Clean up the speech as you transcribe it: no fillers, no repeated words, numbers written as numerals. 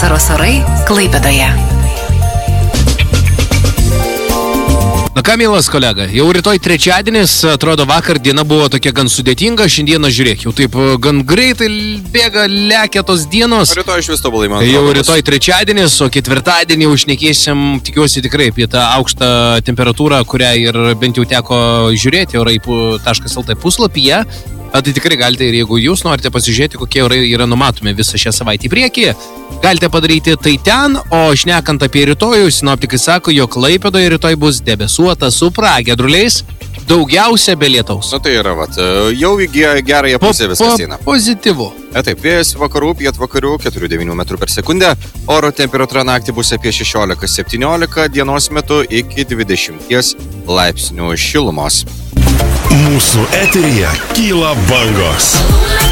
Vasaros orai Klaipėdoje. Na ką, mielas kolega, jau rytoj trečiadienis, atrodo vakar diena buvo tokia gan sudėtinga, šiandieną žiūrėk, jau taip gan greitai bėga, lekia tos dienos. Rytoj iš vis tobulai, man. Jau rytoj trečiadienis, o ketvirtadienį užnekėsim, tikiuosi tikrai apie tą aukštą temperatūrą, kurią ir bent jau teko žiūrėti orai.lt puslapyje. Tai tikrai galite ir jeigu jūs norite pasižiūrėti, kokie orai yra numatomi visą šią savaitę į priekį, galite padaryti tai ten, o šnekant apie rytojų, sinoptikai sako, jog Klaipėdoje rytoj bus debesuota su pragiedruliais, daugiausia be lietaus. Na tai yra, jau į gerąją pusę viskas eina. Pozityvu. Taip, vėjas vakarų, pietvakarių 4-9 metrų per sekundę, oro temperatūra naktį bus apie 16-17, dienos metu iki 20 laipsnių šilumos. Mūsų eteryje kyla bangos.